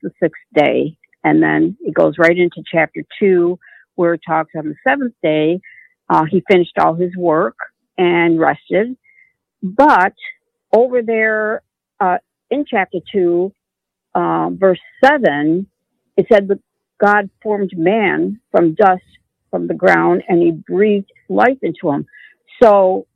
the sixth day. And then it goes right into chapter 2, where it talks on the seventh day, he finished all his work and rested. But over there in chapter 2, verse 7, it said that God formed man from dust from the ground, and he breathed life into him. So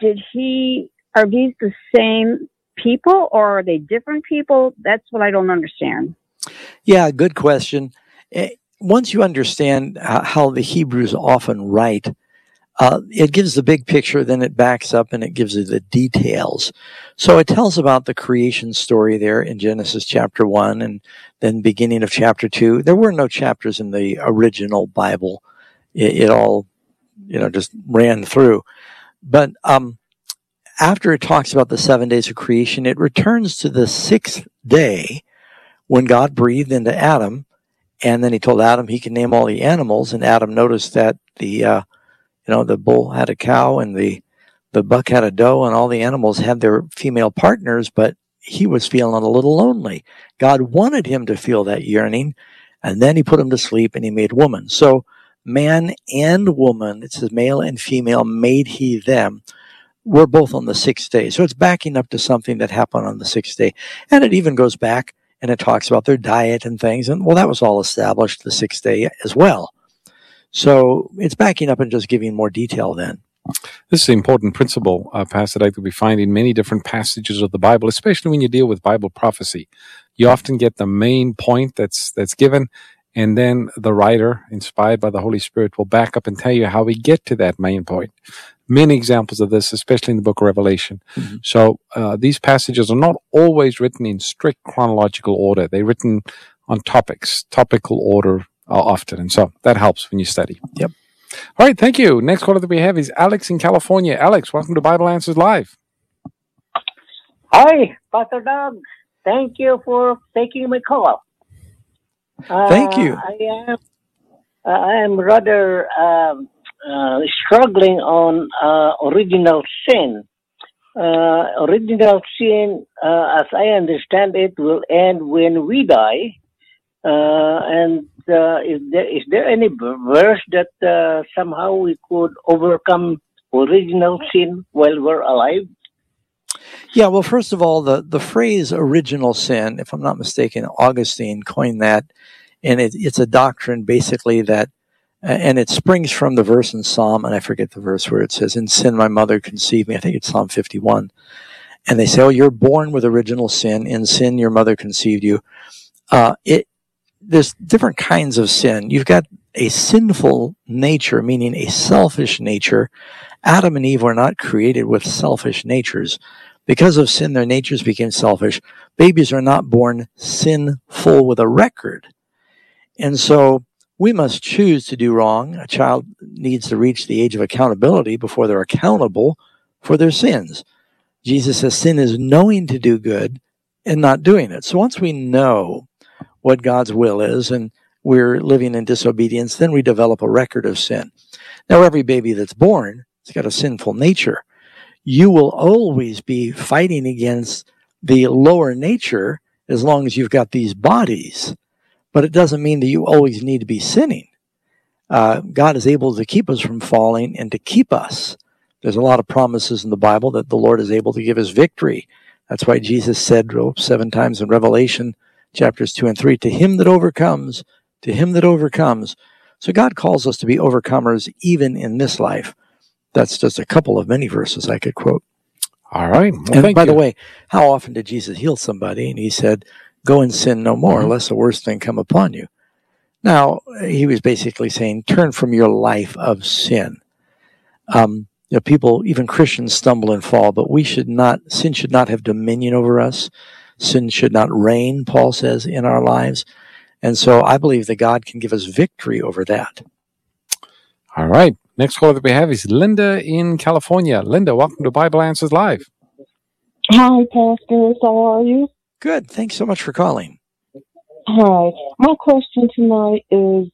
are these the same people, or are they different people? That's what I don't understand. Yeah, good question. Once you understand how the Hebrews often write, it gives the big picture, then it backs up and it gives you the details. So it tells about the creation story there in Genesis chapter 1 and then beginning of chapter 2. There were no chapters in the original Bible. It all, just ran through. But after it talks about the 7 days of creation, it returns to the sixth day when God breathed into Adam, and then he told Adam he can name all the animals, and Adam noticed that the bull had a cow and the buck had a doe, and all the animals had their female partners, but he was feeling a little lonely. God wanted him to feel that yearning, and then he put him to sleep and he made woman. So man and woman, it says male and female, made he them. We're both on the sixth day. So it's backing up to something that happened on the sixth day. And it even goes back and it talks about their diet and things. And well, that was all established the sixth day as well. So it's backing up and just giving more detail then. This is an important principle, Pastor Dyke, that we find in many different passages of the Bible, especially when you deal with Bible prophecy. You often get the main point that's given, and then the writer, inspired by the Holy Spirit, will back up and tell you how we get to that main point. Many examples of this, especially in the book of Revelation. Mm-hmm. So these passages are not always written in strict chronological order. They're written on topical order often, and so that helps when you study. Yep. All right, thank you. Next caller that we have is Alex in California. Alex, welcome to Bible Answers Live. Hi, Pastor Doug. Thank you for taking my call. Thank you. I am rather struggling on original sin. Original sin, as I understand it, will end when we die. Is there any verse that somehow we could overcome original sin while we're alive? Yeah, well, first of all, the phrase original sin, if I'm not mistaken, Augustine coined that, and it's a doctrine basically that, and it springs from the verse in Psalm, and I forget the verse where it says, "In sin my mother conceived me." I think it's Psalm 51. And they say, oh, you're born with original sin. In sin your mother conceived you. There's different kinds of sin. You've got a sinful nature, meaning a selfish nature. Adam and Eve were not created with selfish natures. Because of sin, their natures became selfish. Babies are not born sinful with a record. And so we must choose to do wrong. A child needs to reach the age of accountability before they're accountable for their sins. Jesus says sin is knowing to do good and not doing it. So once we know what God's will is and we're living in disobedience, then we develop a record of sin. Now, every baby that's born has got a sinful nature. You will always be fighting against the lower nature as long as you've got these bodies. But it doesn't mean that you always need to be sinning. God is able to keep us from falling and to keep us. There's a lot of promises in the Bible that the Lord is able to give us victory. That's why Jesus said 7 times in Revelation, chapters 2 and 3, to him that overcomes, to him that overcomes. So God calls us to be overcomers even in this life. That's just a couple of many verses I could quote. All right. Well, and by the way, how often did Jesus heal somebody? And he said, go and sin no more, lest the worst thing come upon you. Now, he was basically saying, turn from your life of sin. People, even Christians, stumble and fall, but sin should not have dominion over us. Sin should not reign, Paul says, in our lives. And so I believe that God can give us victory over that. All right. Next caller that we have is Linda in California. Linda, welcome to Bible Answers Live. Hi, pastors. How are you? Good. Thanks so much for calling. Hi. My question tonight is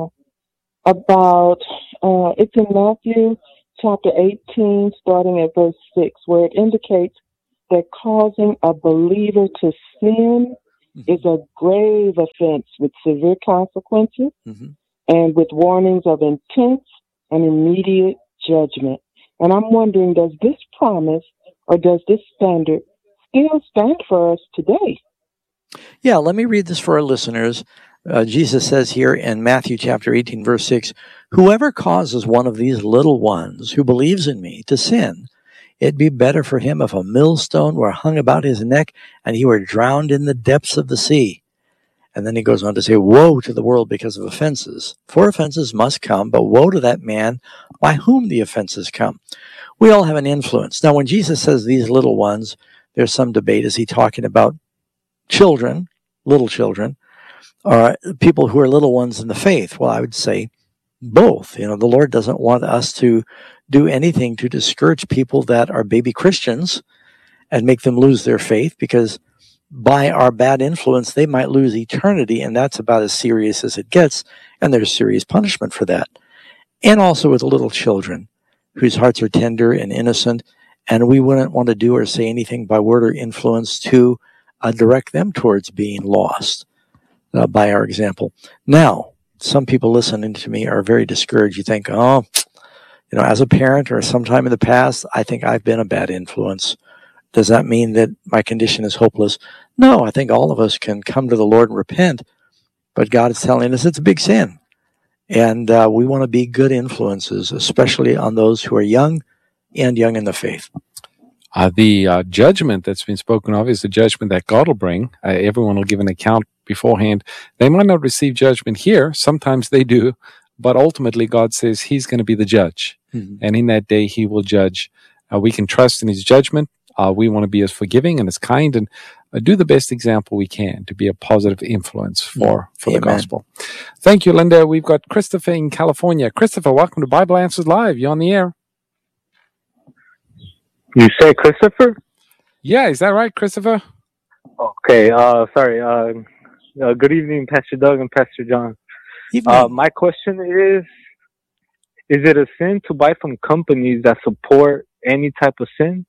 about, it's in Matthew chapter 18, starting at verse 6, where it indicates that causing a believer to sin is a grave offense with severe consequences and with warnings of intense and immediate judgment. And I'm wondering, does this promise or does this standard still stand for us today? Yeah, let me read this for our listeners. Jesus says here in Matthew chapter 18, verse 6, "Whoever causes one of these little ones who believes in me to sin, it'd be better for him if a millstone were hung about his neck and he were drowned in the depths of the sea." And then he goes on to say, "Woe to the world because of offenses. For offenses must come, but woe to that man by whom the offenses come." We all have an influence. Now, when Jesus says these little ones, there's some debate. Is he talking about children, little children, or people who are little ones in the faith? Well, I would say both. The Lord doesn't want us to do anything to discourage people that are baby Christians and make them lose their faith, because by our bad influence, they might lose eternity, and that's about as serious as it gets, and there's serious punishment for that. And also with little children whose hearts are tender and innocent, and we wouldn't want to do or say anything by word or influence to direct them towards being lost by our example. Now, some people listening to me are very discouraged. You think, as a parent or sometime in the past, I think I've been a bad influence. Does that mean that my condition is hopeless? No, I think all of us can come to the Lord and repent, but God is telling us it's a big sin. And we want to be good influences, especially on those who are young and young in the faith. The judgment that's been spoken of is the judgment that God will bring. Everyone will give an account beforehand. They might not receive judgment here. Sometimes they do. But ultimately, God says he's going to be the judge. And in that day, he will judge. We can trust in his judgment. We want to be as forgiving and as kind and do the best example we can to be a positive influence for the gospel. Thank you, Linda. We've got Christopher in California. Christopher, welcome to Bible Answers Live. You're on the air. You say Christopher? Yeah, is that right, Christopher? Okay, sorry. Good evening, Pastor Doug and Pastor John. My question is it a sin to buy from companies that support any type of sin?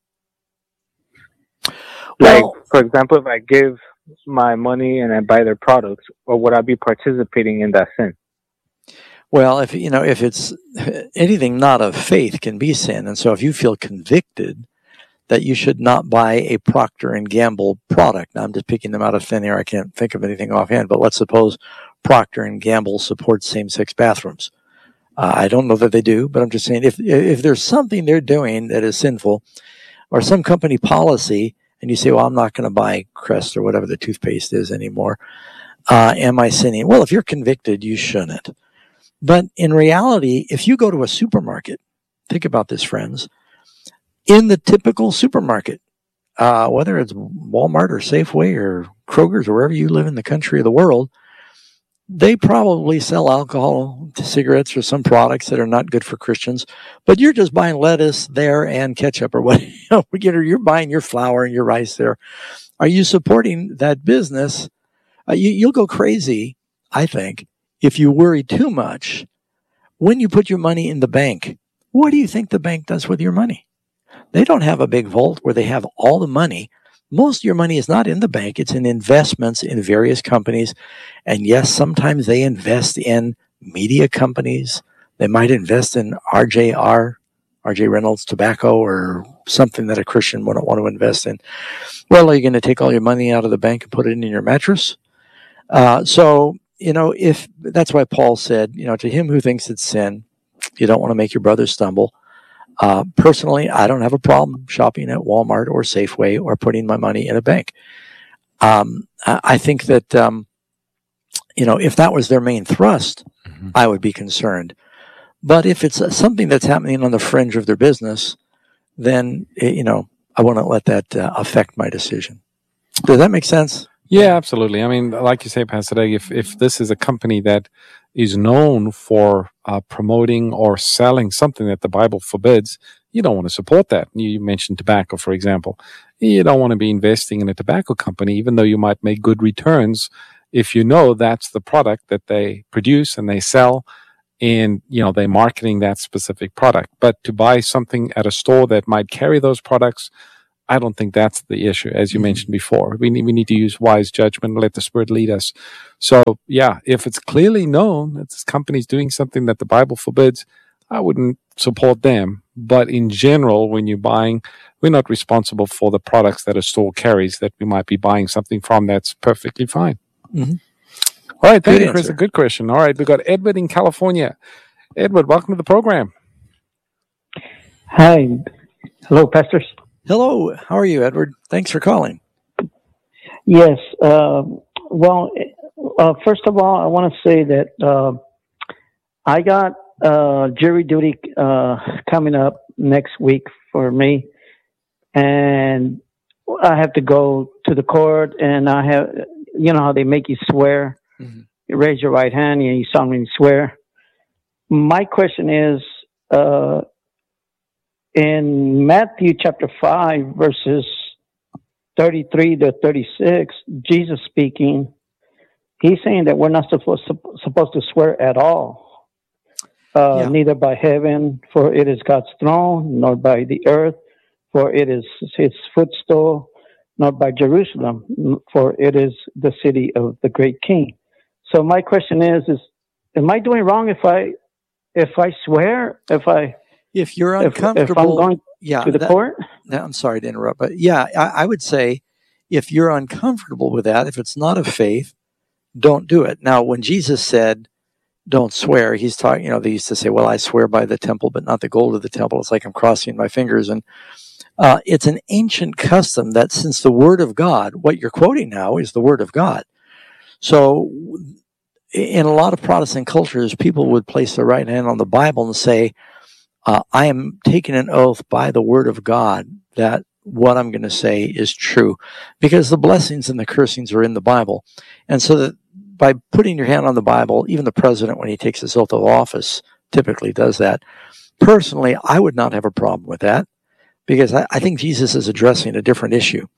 Like, for example, if I give my money and I buy their products, or would I be participating in that sin? Well, if it's anything not of faith can be sin. And so if you feel convicted that you should not buy a Procter & Gamble product. Now, I'm just picking them out of thin air. I can't think of anything offhand, but let's suppose Procter & Gamble supports same-sex bathrooms. I don't know that they do, but I'm just saying if there's something they're doing that is sinful, or some company policy, and you say, well, I'm not going to buy Crest or whatever the toothpaste is anymore, am I sinning? Well, if you're convicted, you shouldn't. But in reality, if you go to a supermarket, think about this, friends, in the typical supermarket, whether it's Walmart or Safeway or Kroger's or wherever you live in the country or the world, they probably sell alcohol, cigarettes, or some products that are not good for Christians. But you're just buying lettuce there and ketchup or what. You're buying your flour and your rice there. Are you supporting that business? You'll go crazy, I think, if you worry too much when you put your money in the bank. What do you think the bank does with your money? They don't have a big vault where they have all the money. Most of your money is not in the bank. It's in investments in various companies. And yes, sometimes they invest in media companies. They might invest in R.J. Reynolds Tobacco or something that a Christian wouldn't want to invest in. Well, are you going to take all your money out of the bank and put it in your mattress? If that's why Paul said, to him who thinks it's sin, you don't want to make your brother stumble. Personally, I don't have a problem shopping at Walmart or Safeway or putting my money in a bank. I think that, if that was their main thrust, I would be concerned. But if it's something that's happening on the fringe of their business, then, I wouldn't let that affect my decision. Does that make sense? Yeah, absolutely. I mean, like you say, Pastor Doug, if this is a company that is known for promoting or selling something that the Bible forbids, you don't want to support that. You mentioned tobacco, for example. You don't want to be investing in a tobacco company, even though you might make good returns if you know that's the product that they produce and they sell, and they're marketing that specific product. But to buy something at a store that might carry those products, I don't think that's the issue, as you mentioned before. We need to use wise judgment and let the Spirit lead us. So, yeah, if it's clearly known that this company's doing something that the Bible forbids, I wouldn't support them. But in general, when you're buying, we're not responsible for the products that a store carries that we might be buying something from. That's perfectly fine. Mm-hmm. All right, thank you, Chris. A good question. All right, we've got Edward in California. Edward, welcome to the program. Hi. Hello, pastors. Hello. How are you, Edward? Thanks for calling. Yes. First of all, I want to say that I got jury duty coming up next week for me, and I have to go to the court, and I have, you know how they make you swear. Mm-hmm. You raise your right hand and you solemnly swear. My question is, in Matthew chapter 5, verses 33 to 36, Jesus speaking, he's saying that we're not supposed to swear at all, neither by heaven, for it is God's throne, nor by the earth, for it is his footstool, nor by Jerusalem, for it is the city of the great King. So my question is am I doing wrong if I swear, if you're uncomfortable, if I'm going to the court? I'm sorry to interrupt, but I would say if you're uncomfortable with that, if it's not of faith, don't do it. Now, when Jesus said, don't swear, he's talking, they used to say, well, I swear by the temple, but not the gold of the temple. It's like I'm crossing my fingers. And it's an ancient custom that since the Word of God, what you're quoting now is the Word of God. So in a lot of Protestant cultures, people would place their right hand on the Bible and say, I am taking an oath by the Word of God that what I'm going to say is true, because the blessings and the cursings are in the Bible. And so that by putting your hand on the Bible, even the president, when he takes his oath of office, typically does that. Personally, I would not have a problem with that, because I think Jesus is addressing a different issue.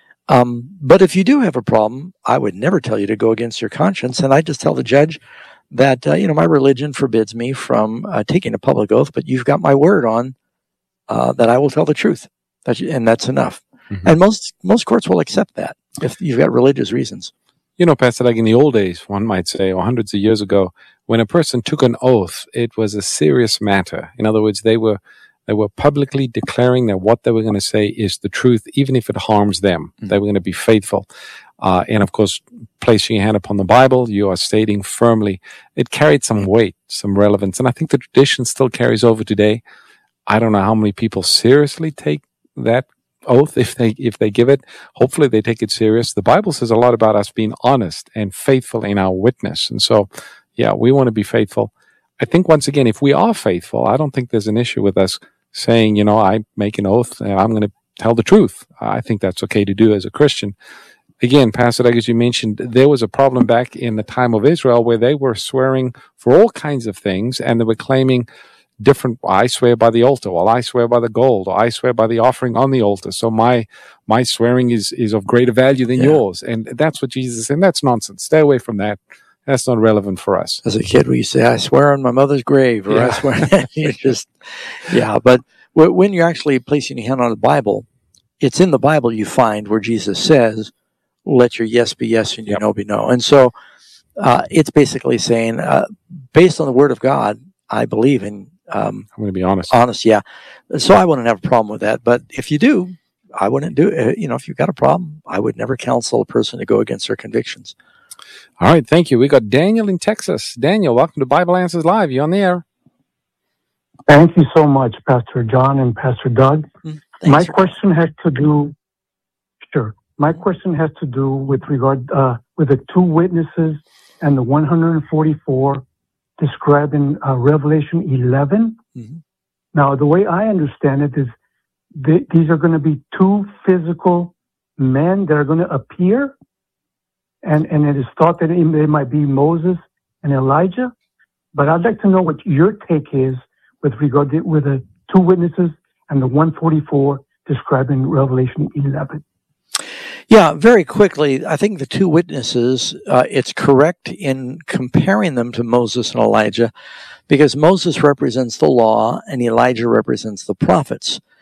But if you do have a problem, I would never tell you to go against your conscience. And I just tell the judge that, my religion forbids me from taking a public oath, but you've got my word on that I will tell the truth. And that's enough. Mm-hmm. And most courts will accept that if you've got religious reasons. Pastor, like in the old days, one might say, or hundreds of years ago, when a person took an oath, it was a serious matter. In other words, they were publicly declaring that what they were going to say is the truth, even if it harms them. Mm-hmm. They were going to be faithful. And of course, placing your hand upon the Bible, you are stating firmly. It carried some weight, some relevance. And I think the tradition still carries over today. I don't know how many people seriously take that oath if they give it. Hopefully they take it serious. The Bible says a lot about us being honest and faithful in our witness. And so, we want to be faithful. I think, once again, if we are faithful, I don't think there's an issue with us saying, I make an oath and I'm going to tell the truth. I think that's okay to do as a Christian. Again, Pastor Doug, as you mentioned, there was a problem back in the time of Israel where they were swearing for all kinds of things, and they were claiming different, I swear by the altar, or I swear by the gold, or I swear by the offering on the altar. So my swearing is of greater value than yours. And that's what Jesus said. And that's nonsense. Stay away from that. That's not relevant for us. As a kid, we used to say, I swear on my mother's grave, or I swear. You just, but when you're actually placing your hand on the Bible, it's in the Bible you find where Jesus says, let your yes be yes and your no be no. And so it's basically saying, based on the Word of God, I believe in. I'm going to be honest. Honest, yeah. So I wouldn't have a problem with that. But if you do, I wouldn't do it. If you've got a problem, I would never counsel a person to go against their convictions. All right, thank you. We got Daniel in Texas. Daniel, welcome to Bible Answers Live. You on the air? Thank you so much, Pastor John and Pastor Doug. My question has to do with regard with the two witnesses and the 144 described in Revelation 11. Mm-hmm. Now, the way I understand it is these are going to be two physical men that are going to appear, and it is thought that it might be Moses and Elijah. But I'd like to know what your take is with regard to with the two witnesses and the 144 described in Revelation 11. Yeah, very quickly, I think the two witnesses, it's correct in comparing them to Moses and Elijah, because Moses represents the law and Elijah represents the prophets.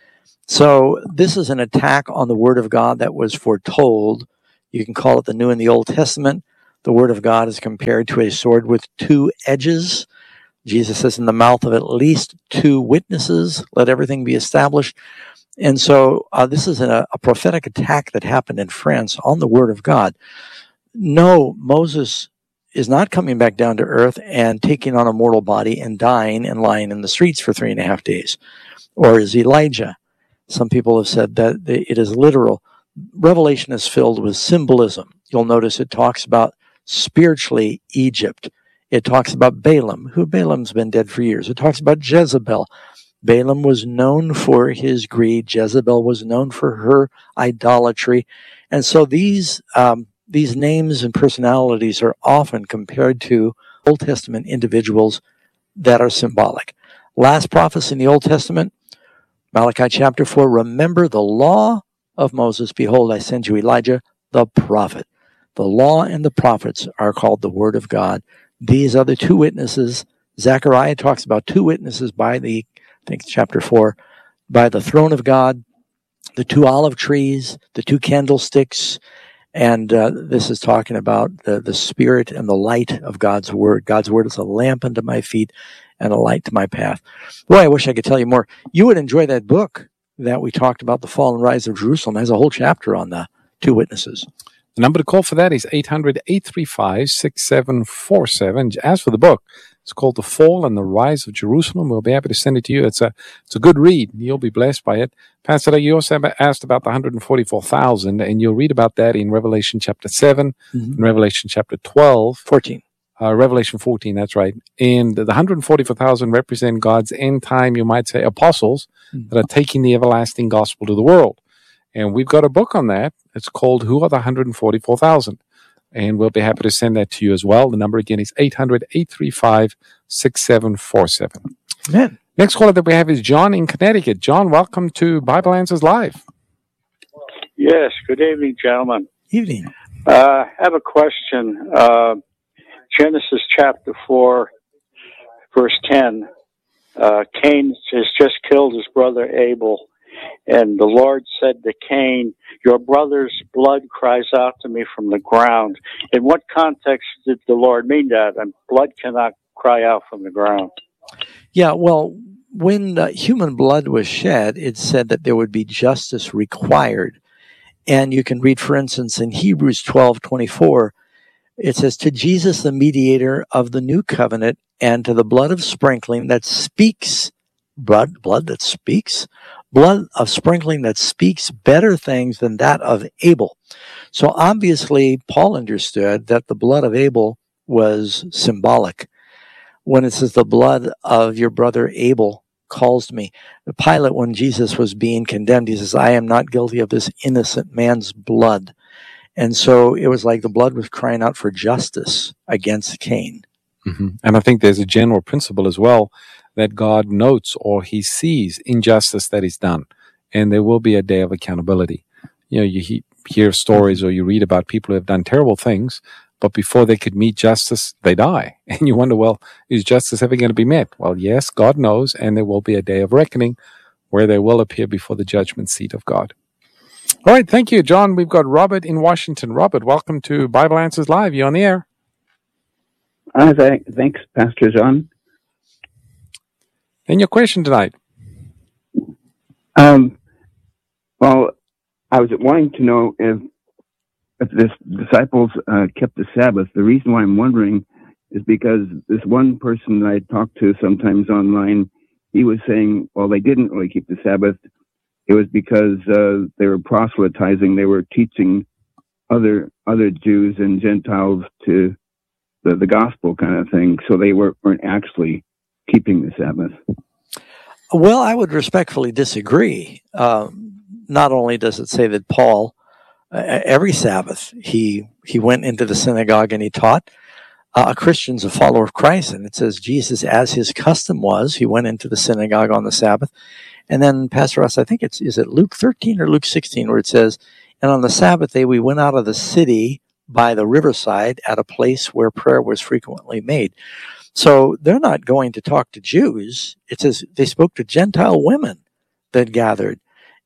So this is an attack on the Word of God that was foretold. You can call it the New and the Old Testament. The Word of God is compared to a sword with two edges. Jesus says, in the mouth of at least two witnesses, let everything be established. And so this is a prophetic attack that happened in France on the Word of God. No, Moses is not coming back down to earth and taking on a mortal body and dying and lying in the streets for 3.5 days. Or is Elijah? Some people have said that it is literal. Revelation is filled with symbolism. You'll notice it talks about spiritually Egypt. It talks about Balaam, who Balaam's been dead for years. It talks about Jezebel. Balaam was known for his greed. Jezebel was known for her idolatry. And so these names and personalities are often compared to Old Testament individuals that are symbolic. Last prophecy in the Old Testament, Malachi chapter 4, remember the law of Moses. Behold, I send you Elijah, the prophet. The law and the prophets are called the Word of God. These are the two witnesses. Zechariah talks about two witnesses by I think chapter 4, by the throne of God, the two olive trees, the two candlesticks, and this is talking about the spirit and the light of God's Word. God's Word is a lamp unto my feet and a light to my path. Boy, I wish I could tell you more. You would enjoy that book that we talked about, The Fall and Rise of Jerusalem. It has a whole chapter on the two witnesses. The number to call for that is 800-835-6747. As for the book, it's called The Fall and the Rise of Jerusalem. We'll be happy to send it to you. It's a good read. You'll be blessed by it. Pastor, you also asked about the 144,000, and you'll read about that in Revelation chapter 7, in Revelation chapter 12. 14. Revelation 14, that's right. And the 144,000 represent God's end time, you might say, apostles that are taking the everlasting gospel to the world. And we've got a book on that. It's called Who Are the 144,000? And we'll be happy to send that to you as well. The number again is 800-835-6747. Amen. Next caller that we have is John in Connecticut. John, welcome to Bible Answers Live. Yes, good evening, gentlemen. Evening. I have a question. Genesis chapter 4, verse 10. Cain has just killed his brother Abel. And the Lord said to Cain, your brother's blood cries out to me from the ground. In what context did the Lord mean that? And blood cannot cry out from the ground. Yeah, well, when human blood was shed, it said that there would be justice required. And you can read, for instance, in Hebrews 12:24, it says, to Jesus, the mediator of the new covenant, and to the blood of sprinkling that speaks, blood of sprinkling that speaks better things than that of Abel. So obviously, Paul understood that the blood of Abel was symbolic. When it says the blood of your brother Abel calls me. Pilate, when Jesus was being condemned, he says, I am not guilty of this innocent man's blood. And so it was like the blood was crying out for justice against Cain. Mm-hmm. And I think there's a general principle as well that God notes or he sees injustice that is done. And there will be a day of accountability. You know, you hear stories or you read about people who have done terrible things, but before they could meet justice, they die. And you wonder, well, is justice ever going to be met? Well, yes, God knows, and there will be a day of reckoning where they will appear before the judgment seat of God. All right, thank you, John. We've got Robert in Washington. Robert, welcome to Bible Answers Live. You're on the air. Thanks, Pastor John. And your question tonight? Well, I was wanting to know if the disciples kept the Sabbath. The reason why I'm wondering is because this one person that I talk to sometimes online, he was saying, well, they didn't really keep the Sabbath. It was because they were proselytizing. They were teaching other Jews and Gentiles to the gospel kind of thing. So they weren't actually keeping the Sabbath. Well, I would respectfully disagree. Not only does it say that Paul, every Sabbath, he went into the synagogue and he taught. A Christian's a follower of Christ, and it says Jesus, as his custom was, he went into the synagogue on the Sabbath. And then, Pastor Ross, I think is it Luke 13 or Luke 16, where it says, and on the Sabbath day we went out of the city by the riverside at a place where prayer was frequently made. So they're not going to talk to Jews. It says they spoke to Gentile women that gathered.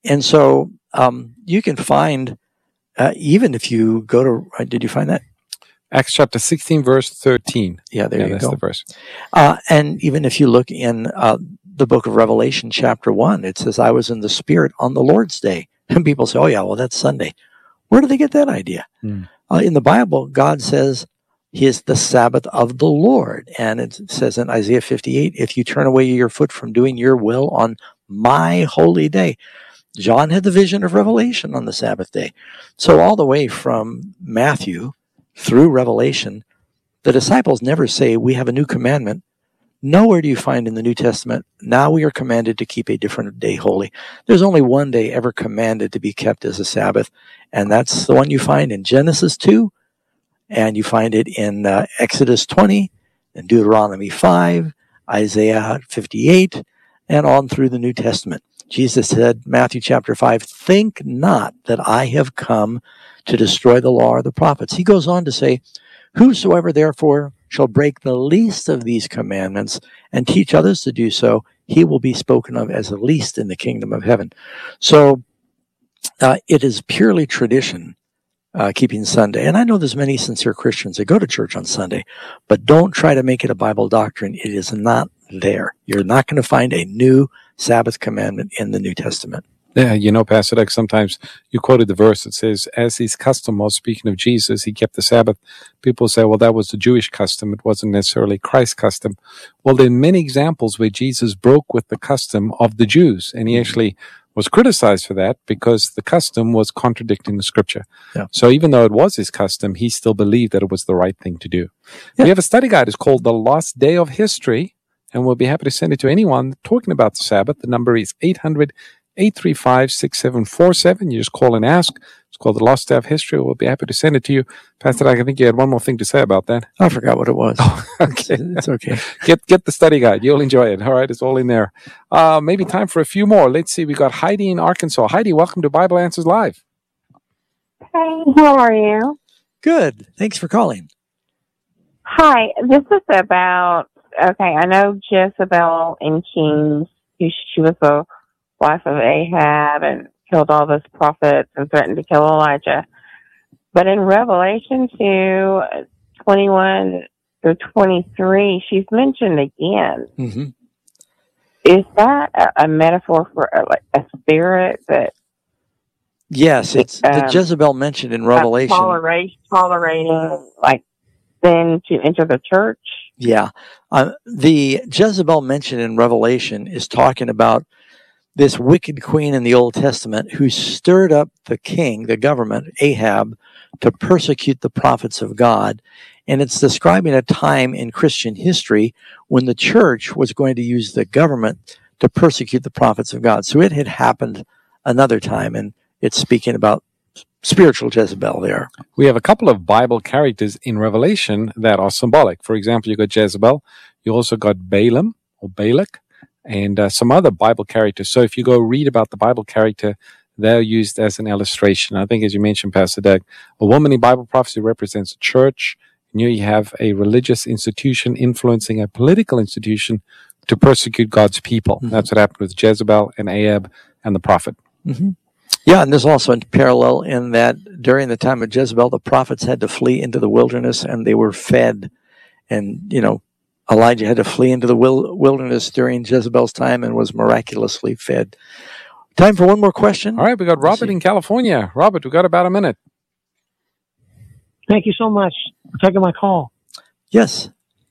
And so you can find, even if you go to, did you find that? Acts chapter 16, verse 13. Yeah, there you that's go. The verse. And even if you look in the book of Revelation, chapter 1, it says, I was in the Spirit on the Lord's day. And people say, oh, yeah, well, that's Sunday. Where do they get that idea? In the Bible, God says he is the Sabbath of the Lord. And it says in Isaiah 58, if you turn away your foot from doing your will on my holy day. John had the vision of Revelation on the Sabbath day. So all the way from Matthew through Revelation, the disciples never say, we have a new commandment. Nowhere do you find in the New Testament, now we are commanded to keep a different day holy. There's only one day ever commanded to be kept as a Sabbath, and that's the one you find in Genesis 2, and you find it in Exodus 20, and Deuteronomy 5, Isaiah 58, and on through the New Testament. Jesus said, Matthew chapter 5, think not that I have come to destroy the law or the prophets. He goes on to say, whosoever therefore shall break the least of these commandments and teach others to do so, he will be spoken of as the least in the kingdom of heaven. So it is purely tradition, keeping Sunday. And I know there's many sincere Christians that go to church on Sunday, but don't try to make it a Bible doctrine. It is not there. You're not going to find a new Sabbath commandment in the New Testament. Yeah, you know, Pastor Doug, sometimes you quoted the verse that says, as his custom was, speaking of Jesus, he kept the Sabbath. People say, well, that was the Jewish custom. It wasn't necessarily Christ's custom. Well, there are many examples where Jesus broke with the custom of the Jews, and he actually was criticized for that because the custom was contradicting the scripture. Yeah. So even though it was his custom, he still believed that it was the right thing to do. Yeah. We have a study guide. It's called The Lost Day of History, and we'll be happy to send it to anyone talking about the Sabbath. The number is 800-835-6747. You just call and ask. It's called The Lost Day of History. We'll be happy to send it to you. Pastor, I think you had one more thing to say about that. I forgot what it was. Oh, okay. It's okay. Get the study guide. You'll enjoy it. All right. It's all in there. Maybe time for a few more. Let's see. We got Heidi in Arkansas. Heidi, welcome to Bible Answers Live. Hey, how are you? Good. Thanks for calling. Hi. This is about, I know Jezebel in Kings. She was the wife of Ahab and killed all those prophets and threatened to kill Elijah. But in Revelation 2, 21 through 23, she's mentioned again. Mm-hmm. Is that a metaphor for a spirit that... Yes, it's the Jezebel mentioned in Revelation. Tolerating, like, sin to enter the church? Yeah. The Jezebel mentioned in Revelation is talking about this wicked queen in the Old Testament who stirred up the king, the government, Ahab, to persecute the prophets of God. And it's describing a time in Christian history when the church was going to use the government to persecute the prophets of God. So it had happened another time, and it's speaking about spiritual Jezebel there. We have a couple of Bible characters in Revelation that are symbolic. For example, you got Jezebel. You also got Balaam or Balak, and some other Bible characters. So if you go read about the Bible character, they're used as an illustration. I think, as you mentioned, Pastor Doug, a woman in Bible prophecy represents a church. And here you have a religious institution influencing a political institution to persecute God's people. Mm-hmm. That's what happened with Jezebel and Ahab and the prophet. Mm-hmm. Yeah, and there's also a parallel in that during the time of Jezebel, the prophets had to flee into the wilderness and they were fed. And, Elijah had to flee into the wilderness during Jezebel's time and was miraculously fed. Time for one more question. All right, we got Robert in California. Robert, we got about a minute. Thank you so much for taking my call. Yes.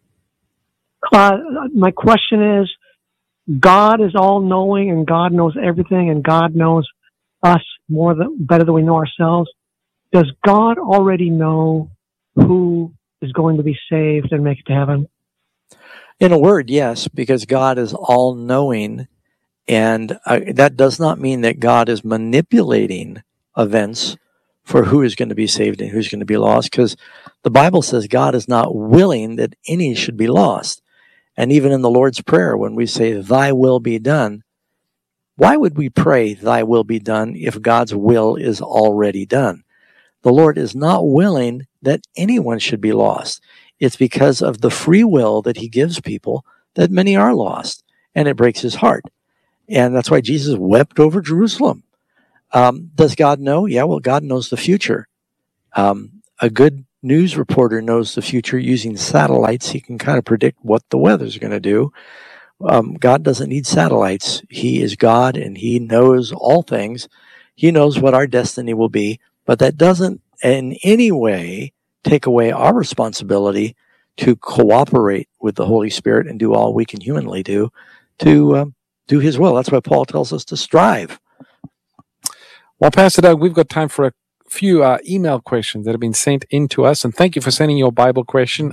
My question is, God is all-knowing and God knows everything and God knows us better than we know ourselves. Does God already know who is going to be saved and make it to heaven? In a word, yes, because God is all-knowing, and that does not mean that God is manipulating events for who is going to be saved and who's going to be lost, because the Bible says God is not willing that any should be lost. And even in the Lord's Prayer, when we say, thy will be done, why would we pray, thy will be done, if God's will is already done? The Lord is not willing that anyone should be lost. It's because of the free will that he gives people that many are lost, and it breaks his heart. And that's why Jesus wept over Jerusalem. Does God know? Yeah, well, God knows the future. A good news reporter knows the future using satellites. He can kind of predict what the weather's going to do. God doesn't need satellites. He is God, and he knows all things. He knows what our destiny will be, but that doesn't in any way take away our responsibility to cooperate with the Holy Spirit and do all we can humanly do to do his will. That's why Paul tells us to strive. Well, Pastor Doug, we've got time for a few email questions that have been sent in to us, and thank you for sending your Bible question,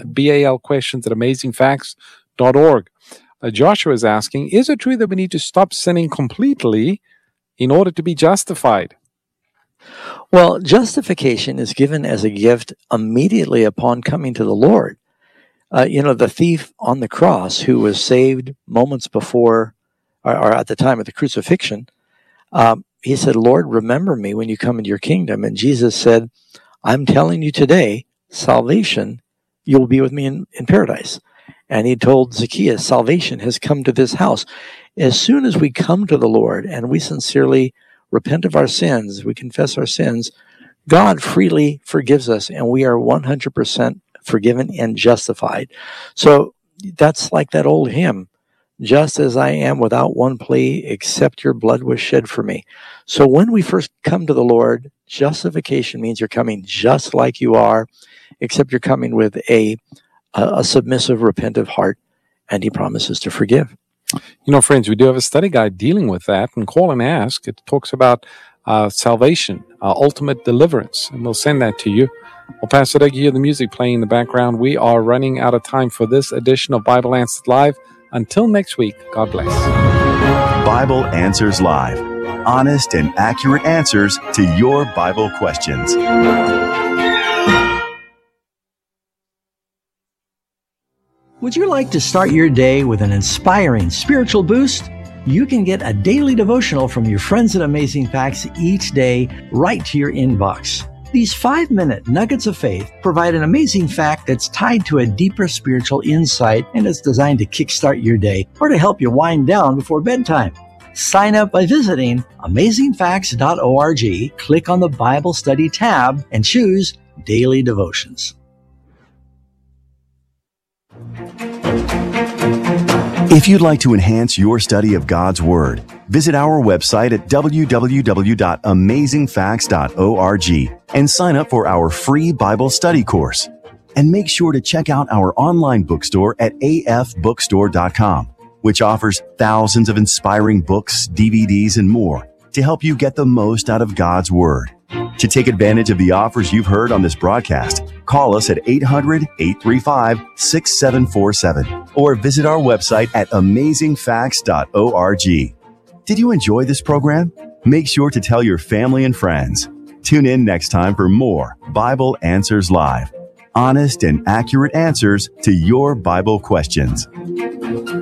BALquestions@amazingfacts.org. Joshua is asking, is it true that we need to stop sinning completely in order to be justified? Well, justification is given as a gift immediately upon coming to the Lord. The thief on the cross who was saved moments before or at the time of the crucifixion, he said, Lord, remember me when you come into your kingdom. And Jesus said, I'm telling you today, salvation, you'll be with me in paradise. And he told Zacchaeus, salvation has come to this house. As soon as we come to the Lord and we sincerely repent of our sins, we confess our sins, God freely forgives us, and we are 100% forgiven and justified. So that's like that old hymn, just as I am without one plea, except your blood was shed for me. So when we first come to the Lord, justification means you're coming just like you are, except you're coming with a submissive, repentive heart, and he promises to forgive. Friends, we do have a study guide dealing with that, and Call and Ask. It talks about salvation, ultimate deliverance, and we'll send that to you. Well, Pastor Doug, you hear the music playing in the background. We are running out of time for this edition of Bible Answers Live. Until next week, God bless. Bible Answers Live. Honest and accurate answers to your Bible questions. Would you like to start your day with an inspiring spiritual boost? You can get a daily devotional from your friends at Amazing Facts each day right to your inbox. These 5-minute nuggets of faith provide an amazing fact that's tied to a deeper spiritual insight, and it's designed to kickstart your day or to help you wind down before bedtime. Sign up by visiting amazingfacts.org, click on the Bible Study tab, and choose Daily Devotions. If you'd like to enhance your study of God's Word, visit our website at www.amazingfacts.org and sign up for our free Bible study course. And make sure to check out our online bookstore at afbookstore.com, which offers thousands of inspiring books, DVDs, and more to help you get the most out of God's Word. To take advantage of the offers you've heard on this broadcast, call us at 800-835-6747 or visit our website at amazingfacts.org. Did you enjoy this program? Make sure to tell your family and friends. Tune in next time for more Bible Answers Live. Honest and accurate answers to your Bible questions.